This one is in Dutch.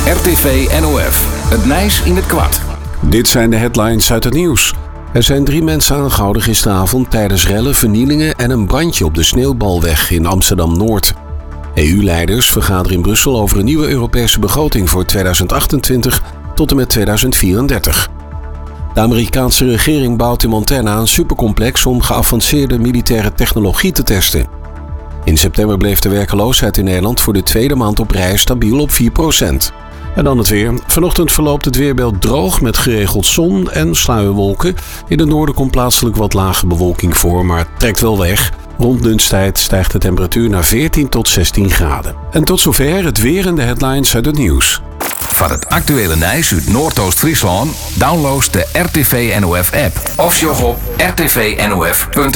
RTV NOF. Het Nijs in het Kwart. Dit zijn de headlines uit het nieuws. Er zijn 3 mensen aangehouden gisteravond tijdens rellen, vernielingen en een brandje op de Sneeuwbalweg in Amsterdam-Noord. EU-leiders vergaderen in Brussel over een nieuwe Europese begroting voor 2028 tot en met 2034. De Amerikaanse regering bouwt in Montana een supercomplex om geavanceerde militaire technologie te testen. In september bleef de werkeloosheid in Nederland voor de tweede maand op rij stabiel op 4%. En dan het weer. Vanochtend verloopt het weerbeeld droog met geregeld zon en sluierwolken. In het noorden komt plaatselijk wat lage bewolking voor, maar het trekt wel weg. Rond lunchtijd stijgt de temperatuur naar 14 tot 16 graden. En tot zover het weer en de headlines uit het nieuws. Van het actuele Nijs uit Noordoost-Friesland download de RTV NOF app of sjog op rtvnof.nl.